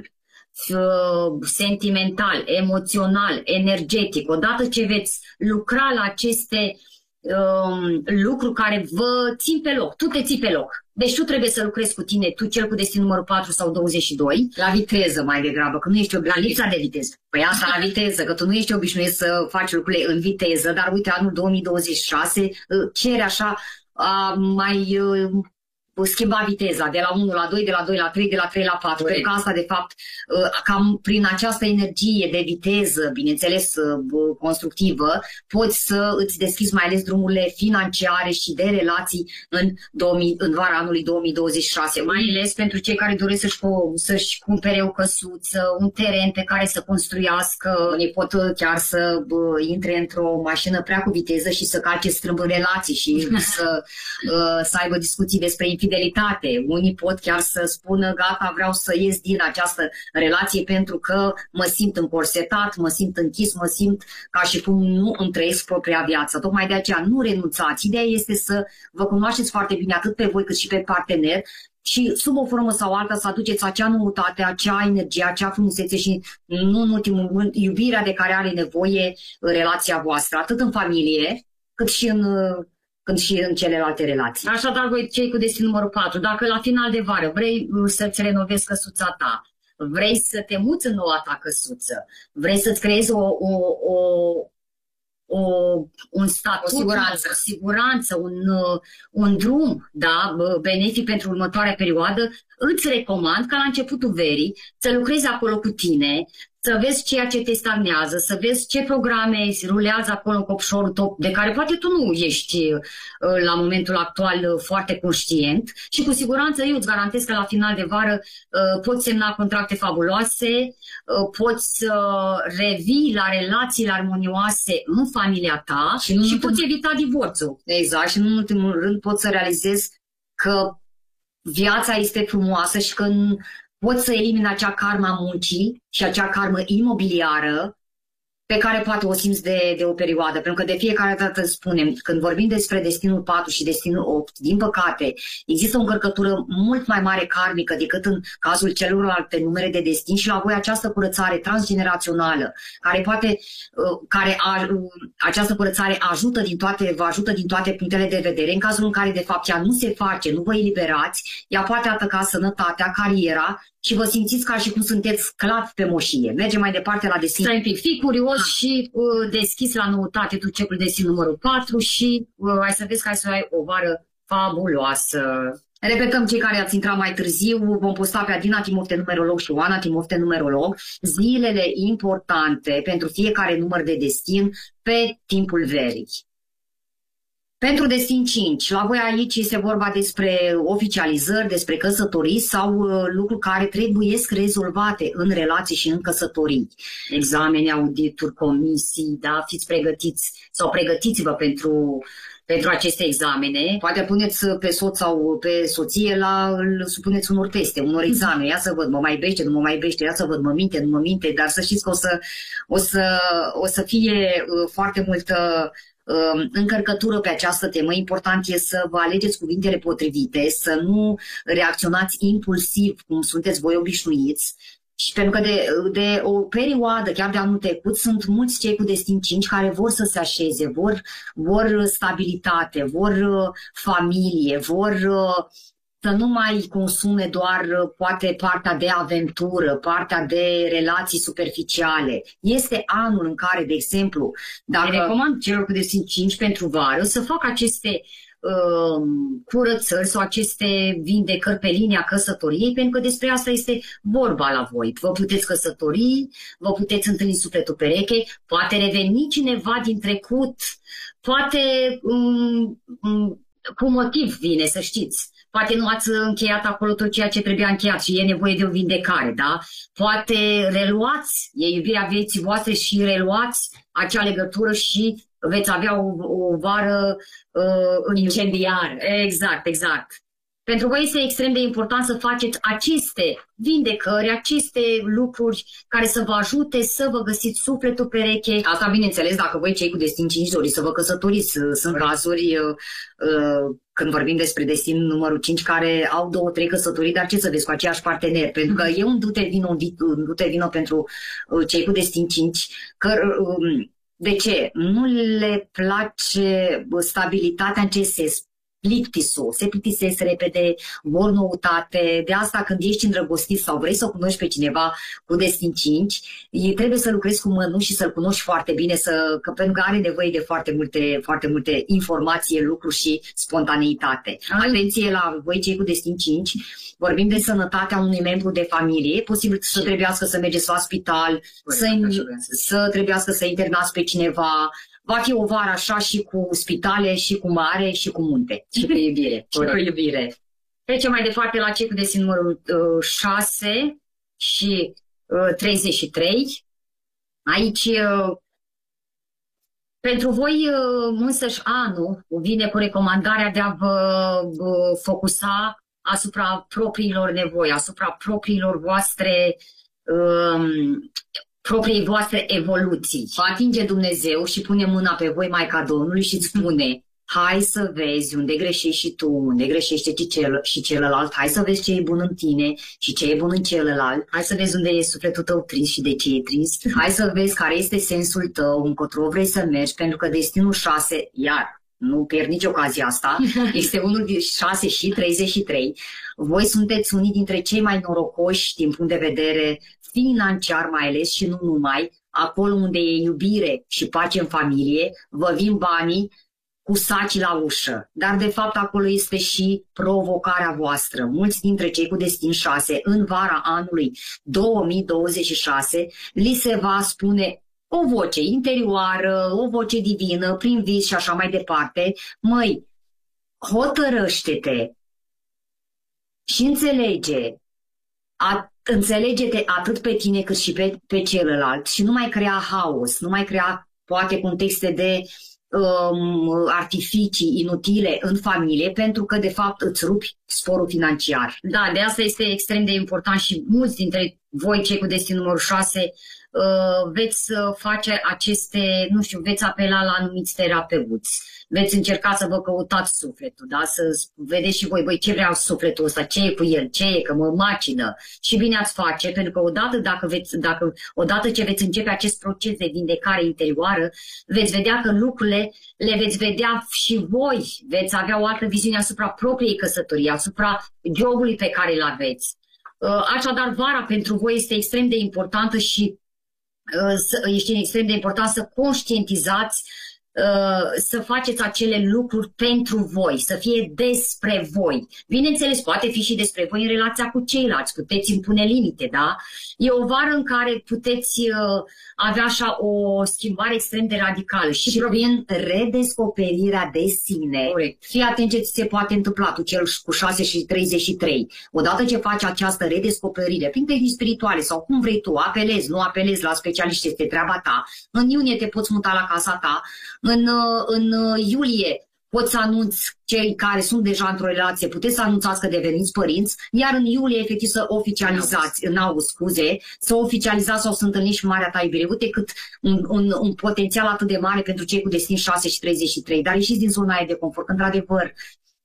sentimental, emoțional, energetic. Odată ce veți lucra la aceste um, lucruri care vă țin pe loc, tu te ții pe loc. Deci tu trebuie să lucrezi cu tine, tu cel cu destin numărul patru sau douăzeci și doi. La viteză mai degrabă, că nu ești obișnuit. La lipsa de viteză. Păi asta la viteză, că tu nu ești obișnuit să faci lucrurile în viteză, dar uite, anul două mii douăzeci și șase cere așa a, mai... schimba viteza de la unu la doi, de la doi la trei, de la trei la patru. Cred că asta, de fapt, cam prin această energie de viteză, bineînțeles, constructivă, poți să îți deschizi mai ales drumurile financiare și de relații în, două mii, în vara anului două mii douăzeci și șase. Mai ales pentru cei care doresc să-și, să-și cumpere o căsuță, un teren pe care să construiască. Unii pot chiar să intre într-o mașină prea cu viteză și să calce strâmb în relații și să, să aibă discuții despre infidelitate. Unii pot chiar să spună gata, vreau să ies din această relație pentru că mă simt încorsetat, mă simt închis, mă simt ca și cum nu îmi trăiesc propria viață. Tocmai de aceea nu renunțați. Ideea este să vă cunoașteți foarte bine atât pe voi cât și pe partener și sub o formă sau alta să aduceți acea noutate, acea energie, acea frumusețe și nu în ultimul rând iubirea de care are nevoie relația voastră, atât în familie cât și în când și în celelalte relații. Așadar, voi cei cu destin numărul patru, dacă la final de vară vrei să-ți renovezi căsuța ta, vrei să te muți în noua ta căsuță, vrei să-ți creezi o, o, o, o, un statut, o siguranță, o siguranță un, un drum, da, benefic pentru următoarea perioadă, îți recomand ca la începutul verii să lucrezi acolo cu tine, să vezi ceea ce te stagnează, să vezi ce programe rulează acolo în copșorul tău, de care poate tu nu ești la momentul actual foarte conștient și cu siguranță eu îți garantez că la final de vară poți semna contracte fabuloase, poți să revii la relațiile armonioase în familia ta și, și ultimul... poți evita divorțul. Exact, și în ultimul rând poți să realizezi că viața este frumoasă și că poți să elimini acea karmă a muncii și acea karmă imobiliară pe care poate o simți de, de o perioadă. Pentru că de fiecare dată spunem, când vorbim despre destinul patru și destinul opt, din păcate, există o încărcătură mult mai mare karmică decât în cazul celorlalte numere de destin și la voi această curățare transgenerațională, care poate, care a, această curățare ajută din toate, vă ajută din toate punctele de vedere. În cazul în care de fapt ea nu se face, nu vă eliberați, ea poate ataca sănătatea, cariera și vă simțiți ca și cum sunteți clap pe moșie. Mergem mai departe la destin. Stai un pic, fii curios ah. și uh, deschis la noutate tu cecul destin numărul patru și uh, ai să vezi că ai să ai o vară fabuloasă. Repetăm, cei care ați intrat mai târziu, vom posta pe Adina Timofte numerolog și Oana Timofte numerolog zilele importante pentru fiecare număr de destin pe timpul verii. Pentru destin cinci, la voi aici este vorba despre oficializări, despre căsătorii sau uh, lucruri care trebuie rezolvate în relații și în căsătorii. Examene, audituri, comisii, da? Fiți pregătiți sau pregătiți-vă pentru, pentru aceste examene. Poate puneți pe soț sau pe soție, la, îl supuneți unor teste, unor examene. Ia să văd, mă mai iubește, nu mă mai iubește, ia să văd, mă minte, nu mă minte, dar să știți că o să, o să, o să fie uh, foarte multă încărcătură pe această temă. Important e să vă alegeți cuvintele potrivite, să nu reacționați impulsiv cum sunteți voi obișnuiți. Și pentru că de, de o perioadă, chiar de anul trecut, sunt mulți cei cu destin cinci care vor să se așeze, vor, vor stabilitate, vor familie, vor să nu mai consume doar poate partea de aventură, partea de relații superficiale. Este anul în care, de exemplu, dacă recomand celor cu destin cinci pentru vară să facă aceste uh, curățări sau aceste vindecări pe linia căsătoriei, pentru că despre asta este vorba la voi. Vă puteți căsători, vă puteți întâlni sufletul pereche, poate reveni cineva din trecut, poate um, um, cu motiv vine, să știți. Poate nu ați încheiat acolo tot ceea ce trebuia încheiat și e nevoie de o vindecare, da? Poate reluați, e iubirea vieții voastre și reluați acea legătură și veți avea o, o vară uh, incendiară. Exact, exact. Pentru voi este extrem de important să faceți aceste vindecări, aceste lucruri care să vă ajute să vă găsiți sufletul pereche. Asta, bineînțeles, dacă voi cei cu destin cinci doriți să vă căsătoriți. Sunt cazuri, uh, uh, când vorbim despre destin numărul cinci, care au două, trei căsătorii, dar ce să vezi, cu aceiași parteneri. Pentru că e un dute vino, un dute vino pentru uh, cei cu destin cinci, că... Uh, de ce? Nu le place stabilitatea în ce sens? Plictisul, se plictisesc repede, vor noutate. De asta când ești îndrăgostit sau vrei să cunoști pe cineva cu destin cinci, trebuie să lucrezi cu mănuși și să-l cunoști foarte bine, să, că, pentru că are nevoie de foarte multe, foarte multe informații, lucruri și spontaneitate. Atenție la voi cei cu destin cinci, vorbim de sănătatea unui membru de familie, e posibil să trebuiască să mergeți la spital, să, să trebuiască să internați pe cineva. Va fi o vară așa și cu spitale, și cu mare, și cu munte. Și cu iubire. Și cu iubire. Trecem mai departe la cei cu destin numărul uh, șase și uh, treizeci și trei. Aici, uh, pentru voi uh, însăși anul vine cu recomandarea de a vă uh, focusa asupra propriilor nevoi, asupra propriilor voastre um, propriei voastre evoluții. Vă atinge Dumnezeu și pune mâna pe voi, Maica Domnului, și îți spune: hai să vezi unde greșești și tu, unde greșește și, cel, și celălalt, hai să vezi ce e bun în tine și ce e bun în celălalt, hai să vezi unde e sufletul tău trist și de ce e trist, hai să vezi care este sensul tău, încotro vrei să mergi, pentru că destinul șase, iar nu pierd nici ocazia asta, este unul din șase și treizeci și trei. Voi sunteți unii dintre cei mai norocoși din punct de vedere financiar mai ales și nu numai, acolo unde e iubire și pace în familie, vă vin banii cu saci la ușă. Dar de fapt acolo este și provocarea voastră. Mulți dintre cei cu destin șase, în vara anului două mii douăzeci și șase, li se va spune o voce interioară, o voce divină, prin vis și așa mai departe: măi, hotărăște-te și înțelege, a, înțelege-te atât pe tine cât și pe, pe celălalt și nu mai crea haos, nu mai crea poate contexte de um, artificii inutile în familie, pentru că de fapt îți rupi sporul financiar. Da, de asta este extrem de important și mulți dintre voi cei cu destin numărul șase uh, veți face aceste, nu știu, veți apela la anumiți terapeuți, veți încerca să vă căutați sufletul, da? Să vedeți și voi, voi ce vreau sufletul ăsta, ce e cu el, ce e, că mă macină. Și bine ați face, pentru că odată, dacă veți, dacă, odată ce veți începe acest proces de vindecare interioară, veți vedea că lucrurile le veți vedea și voi, veți avea o altă viziune asupra propriei căsătorii, asupra jobului pe care îl aveți. Așadar, vara pentru voi este extrem de importantă și este extrem de important să conștientizați să faceți acele lucruri pentru voi, să fie despre voi. Bineînțeles, poate fi și despre voi în relația cu ceilalți, puteți impune limite, da? E o vară în care puteți uh, avea așa o schimbare extrem de radicală și, și prin redescoperirea de sine. Corect. Fii atent ce ți se poate întâmpla, tu cel cu șase și treizeci și trei. Odată ce faci această redescoperire, prin tehnici spirituale sau cum vrei tu, apelezi, nu apelezi la specialiști, este treaba ta. În iunie te poți muta la casa ta. În, în iulie poți să anunți cei care sunt deja într-o relație, puteți să anunțați că deveniți părinți, iar în iulie efectiv să oficializați, în august, scuze, să oficializați sau să întâlniți și marea ta iubire. Uite cât un, un, un potențial atât de mare pentru cei cu destin șase și treizeci și trei, dar ieșiți din zona aia de confort, într-adevăr.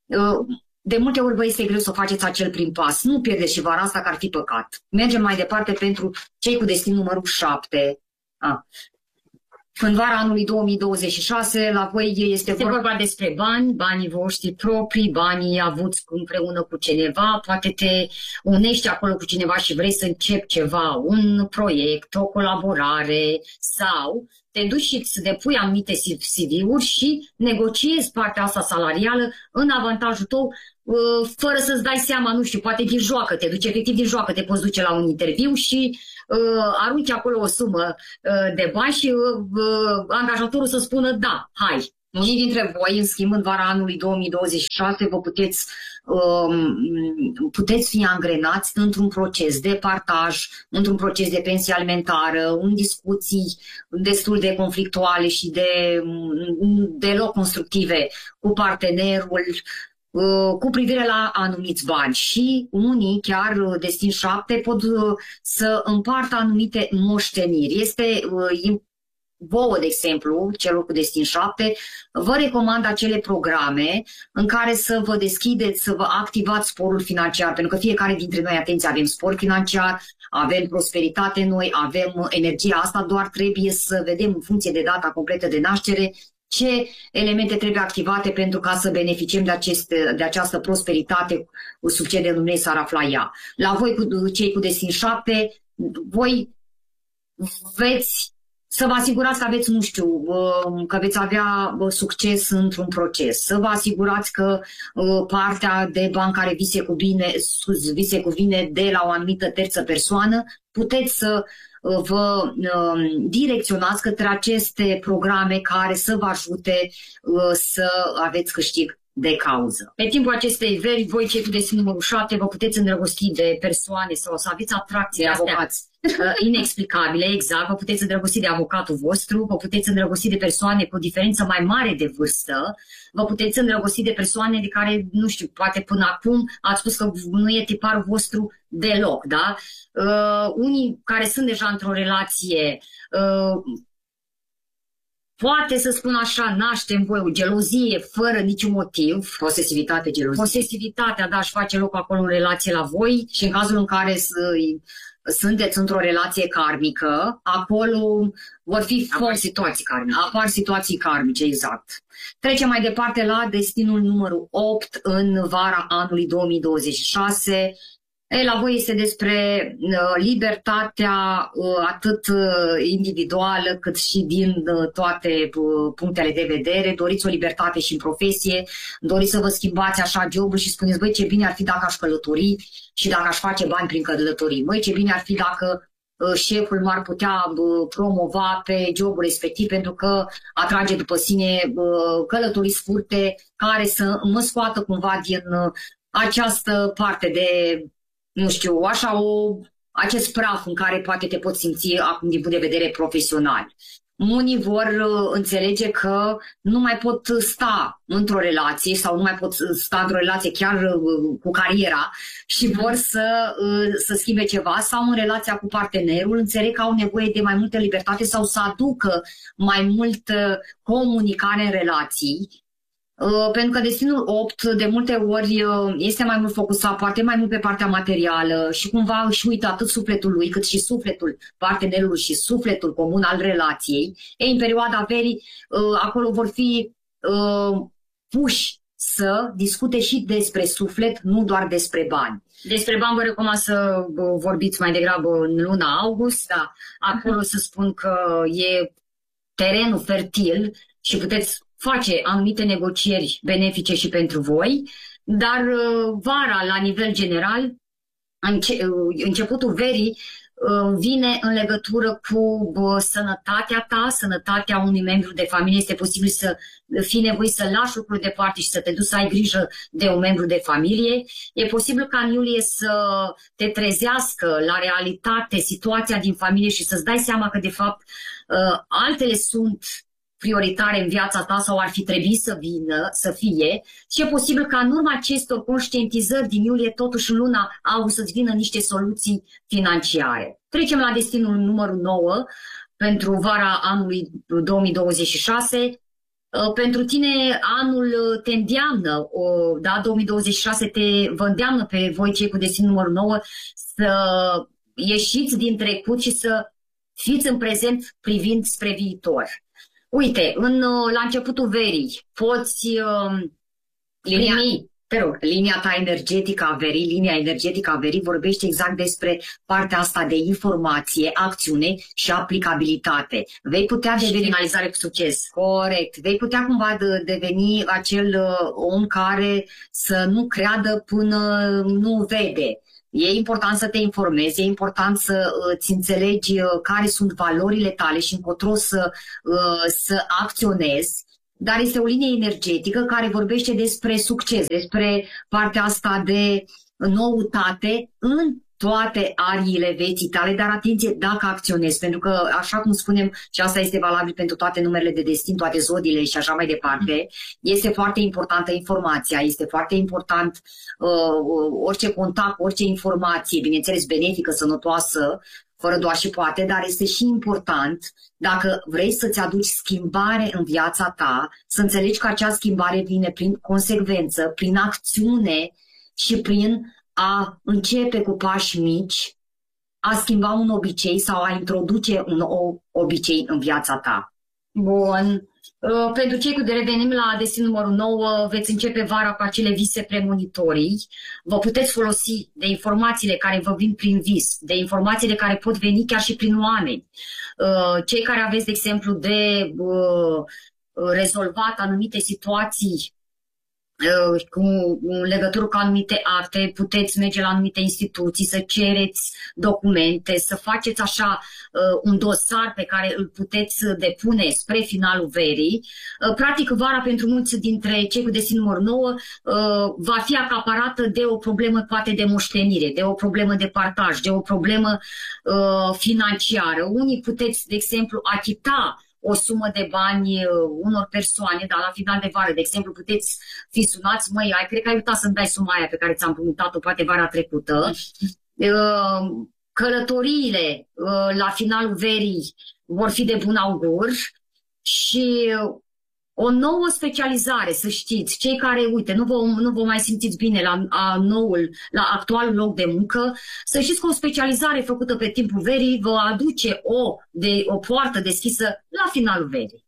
De multe ori vă este greu să faceți acel prim pas. Nu pierdeți și vara asta, că ar fi păcat. Mergem mai departe pentru cei cu destin numărul șapte. Ah. În vara anului două mii douăzeci și șase, la voi este, este vorba despre bani, banii voștri proprii, banii avuți împreună cu cineva, poate te unești acolo cu cineva și vrei să începi ceva, un proiect, o colaborare sau te duci și îți depui anumite C V-uri și negociezi partea asta salarială în avantajul tău, fără să-ți dai seama, nu știu, poate din joacă, te duci efectiv din joacă, te poți duce la un interviu și uh, arunci acolo o sumă uh, de bani și uh, uh, angajatorul să spună da, hai. Unii dintre voi, în schimb, în vara anului două mii douăzeci și șase, vă puteți, um, puteți fi angrenați într-un proces de partaj, într-un proces de pensie alimentară, în discuții destul de conflictuale și de deloc constructive cu partenerul, cu privire la anumiți bani și unii, chiar destin șapte, pot să împartă anumite moșteniri. Este vouă, de exemplu, celor cu destin șapte, vă recomand acele programe în care să vă deschideți, să vă activați sporul financiar, pentru că fiecare dintre noi, atenție, avem spor financiar, avem prosperitate noi, avem energia asta, doar trebuie să vedem în funcție de data completă de naștere ce elemente trebuie activate pentru ca să beneficiem de, acest, de această prosperitate sub ce de Dumnezeu s-ar afla ea. La voi, cu cei cu destin șapte, voi veți să vă asigurați că aveți, nu știu, că veți avea succes într-un proces, să vă asigurați că partea de bani care vi se cuvine, vi se cuvine de la o anumită terță persoană, puteți să vă direcționați către aceste programe care să vă ajute să aveți câștig de cauză. Pe timpul acestei veri, voi cei cu destin numărul șapte vă puteți îndrăgosti de persoane sau să aveți atracții de avocați inexplicabile, exact, vă puteți îndrăgosti de avocatul vostru, vă puteți îndrăgosti de persoane cu o diferență mai mare de vârstă, vă puteți îndrăgosti de persoane de care, nu știu, poate până acum ați spus că nu e tiparul vostru deloc, da? Uh, unii care sunt deja într-o relație, uh, poate să spun așa, naștem voi o gelozie fără niciun motiv. Posesivitate, gelozie. Posesivitatea, da, își face loc acolo în relație la voi și în cazul în care sunteți într-o relație karmică, acolo vor fi apar situații karmice. Apar situații karmice, exact. Trecem mai departe la destinul numărul opt în vara anului două mii douăzeci și șase. E, la voi este despre uh, libertatea uh, atât uh, individuală cât și din uh, toate uh, punctele de vedere. Doriți o libertate și în profesie, doriți să vă schimbați așa jobul și spuneți, băi, ce bine ar fi dacă aș călători și dacă aș face bani prin călătorii. Băi, ce bine ar fi dacă uh, șeful m-ar putea uh, promova pe jobul respectiv pentru că atrage după sine uh, călătorii scurte care să mă scoată cumva din uh, această parte de, nu știu, așa o, acest praf în care poate te poți simți acum din punct de vedere profesional. Unii vor uh, înțelege că nu mai pot sta într-o relație sau nu mai pot sta într-o relație chiar uh, cu cariera și vor să, uh, să schimbe ceva sau în relația cu partenerul înțeleg că au nevoie de mai multă libertate sau să aducă mai multă comunicare în relații. Uh, pentru că destinul opt de multe ori uh, este mai mult focusat poate mai mult pe partea materială și cumva își uită atât sufletul lui cât și sufletul partenerului și sufletul comun al relației. Ei, în perioada verii uh, acolo vor fi uh, puși să discute și despre suflet, nu doar despre bani. Despre bani vă recomand să vorbiți mai degrabă în luna august, da. Acolo să spun că e terenul fertil și puteți face anumite negocieri benefice și pentru voi, dar vara, la nivel general, începutul verii vine în legătură cu sănătatea ta, sănătatea unui membru de familie. Este posibil să fii nevoit să lași lucruri departe și să te duci să ai grijă de un membru de familie. E posibil ca în iulie să te trezească la realitate situația din familie și să-ți dai seama că de fapt altele sunt prioritare în viața ta sau ar fi trebuit să vină, să fie, și e posibil ca în urma acestor conștientizări din iulie, totuși în luna august, să-ți vină niște soluții financiare. Trecem la destinul numărul nouă pentru vara anului două mii douăzeci și șase. Pentru tine anul te îndeamnă, da, două mii douăzeci și șase te vă îndeamnă pe voi cei cu destinul numărul nouă să ieșiți din trecut și să fiți în prezent privind spre viitor. Uite, în, la începutul verii poți uh, linia, primi, te rog, linia ta energetică a verii, linia energetică a verii vorbește exact despre partea asta de informație, acțiune și aplicabilitate. Vei putea deveni finalizare cu succes. Corect. Vei putea cumva de, deveni acel uh, om care să nu creadă până nu vede. E important să te informezi, e important să îți înțelegi care sunt valorile tale și încotro să, să acționezi, dar este o linie energetică care vorbește despre succes, despre partea asta de noutate în toate ariile vieții tale, dar atenție dacă acționezi, pentru că, așa cum spunem, și asta este valabil pentru toate numerele de destin, toate zodiile și așa mai departe, este foarte importantă informația, este foarte important uh, orice contact, orice informație, bineînțeles benefică, sănătoasă, fără doar și poate, dar este și important, dacă vrei să-ți aduci schimbare în viața ta, să înțelegi că acea schimbare vine prin consecvență, prin acțiune și prin a începe cu pași mici, a schimba un obicei sau a introduce un obicei în viața ta. Bun. Pentru cei cu de revenim la destin numărul nouă, veți începe vara cu acele vise premonitorii. Vă puteți folosi de informațiile care vă vin prin vis, de informațiile care pot veni chiar și prin oameni. Cei care aveți, de exemplu, de rezolvat anumite situații cu în legătură cu anumite acte, puteți merge la anumite instituții, să cereți documente, să faceți așa un dosar pe care îl puteți depune spre finalul verii. Practic, vara pentru mulți dintre cei cu destin numărul nouă va fi acaparată de o problemă poate de moștenire, de o problemă de partaj, de o problemă financiară. Unii puteți, de exemplu, achita o sumă de bani unor persoane, dar la final de vară, de exemplu, puteți fi sunați, măi, ai, cred că ai uitat să-mi dai suma aia pe care ți-am promutat-o poate vara trecută. Călătoriile la finalul verii vor fi de bun augur și o nouă specializare, să știți, cei care, uite, nu vă, nu vă mai simțiți bine la, a noul, la actualul loc de muncă, să știți că o specializare făcută pe timpul verii vă aduce o, de, o poartă deschisă la finalul verii.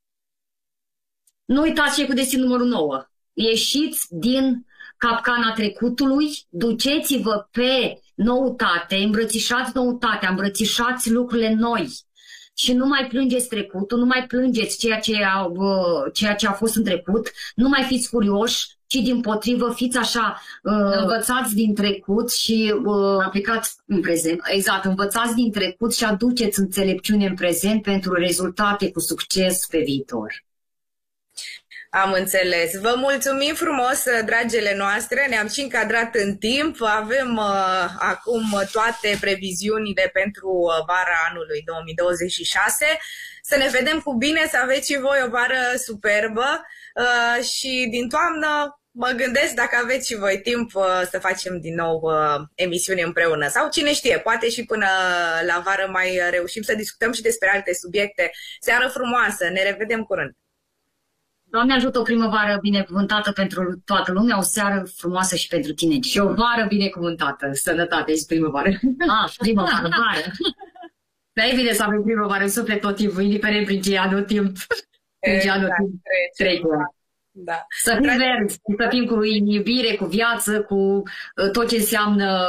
Nu uitați cei cu destin numărul nouă. Ieșiți din capcana trecutului, duceți-vă pe noutate, îmbrățișați noutatea, îmbrățișați lucrurile noi. Și nu mai plângeți trecutul, nu mai plângeți ceea ce a, ceea ce a fost în trecut, nu mai fiți curioși, ci dimpotrivă fiți așa, învățați din trecut și aplicați în prezent. Exact, învățați din trecut și aduceți înțelepciune în prezent pentru rezultate cu succes pe viitor. Am înțeles. Vă mulțumim frumos, dragele noastre, ne-am și încadrat în timp. Avem uh, acum toate previziunile pentru uh, vara anului două mii douăzeci și șase. Să ne vedem cu bine, să aveți și voi o vară superbă uh, și din toamnă mă gândesc dacă aveți și voi timp uh, să facem din nou uh, emisiuni împreună. Sau cine știe, poate și până la vară mai reușim să discutăm și despre alte subiecte. Seară frumoasă, ne revedem curând! Doamne ajută, o primăvară binecuvântată pentru toată lumea, o seară frumoasă și pentru tine. Și o vară binecuvântată, sănătate și primăvară. Ah, primăvară, vară. Dar e bine să avem primăvară în suflet tot timpul, indiferent prin ce anul timp. Prin ce anul timp trece. Da. Să fim verzi, să fim cu iubire, cu viață, cu tot ce înseamnă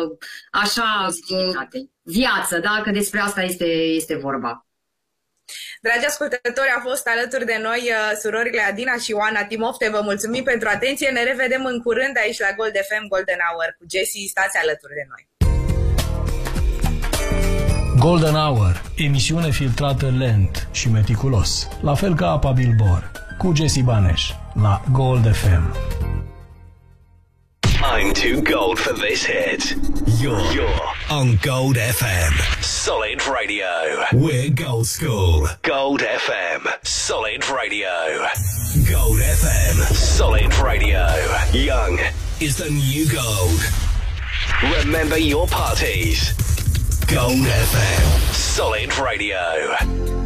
așa viață, da? Că despre asta este, este vorba. Dragi ascultători, a fost alături de noi surorile Adina și Oana Timofte. Vă mulțumim pentru atenție. Ne revedem în curând aici la Gold F M Golden Hour cu Jessie. Stați alături de noi. Golden Hour, emisiune filtrată lent și meticulos, la fel ca apa Bilbor, cu Jessie Baneș, la Gold F M. I'm too gold for this hit. You're, you're on Gold F M. Solid Radio. We're Gold School. Gold F M. Solid Radio. Gold F M. Solid Radio. Young is the new gold. Remember your parties. Gold F M. Solid Radio.